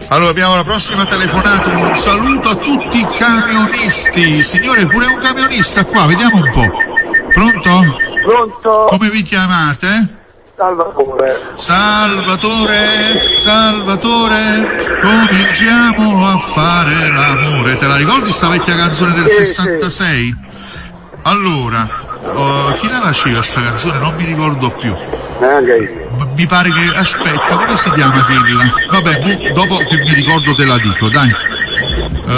Allora abbiamo la prossima telefonata, un saluto a tutti i camionisti. Signore, pure un camionista qua, vediamo un po'. Pronto? Pronto? Come vi chiamate? Salvatore, cominciamo a fare l'amore. Te la ricordi sta vecchia canzone del 66? Sì. Allora, chi la faceva sta canzone? Non mi ricordo più. Mi pare che, aspetta, come si chiama quella? Vabbè, dopo che mi ricordo te la dico, dai.